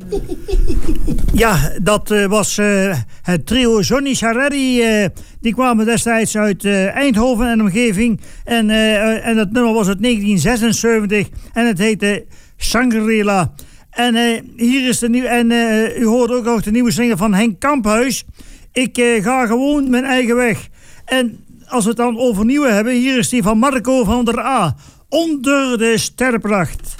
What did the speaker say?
Ja, dat was het trio Johnny Sareri. Die kwamen destijds uit Eindhoven en omgeving. En dat nummer was uit 1976. En het heette Shangri-La. En hier is de nieuwe. En u hoort ook nog de nieuwe single van Henk Kamphuis. Ik ga gewoon mijn eigen weg. En als we het dan over nieuwe hebben, hier is die van Marco van der A. Onder de sterrenpracht.